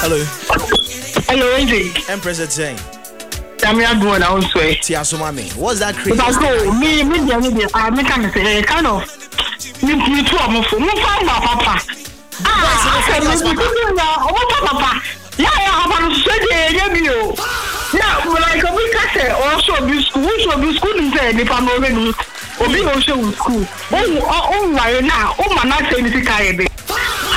Hello. Hello, Andy. Empress Jane. Tamia doing our own way. Tia Sumami. What's that crazy? But me, I make a kind of. You two are more papa. Papa. Yeah, I'm going to say you. Yeah, but like a week I say, also be school in the family. Obi o show school. Oh, why now? Oh, man, not saying anything.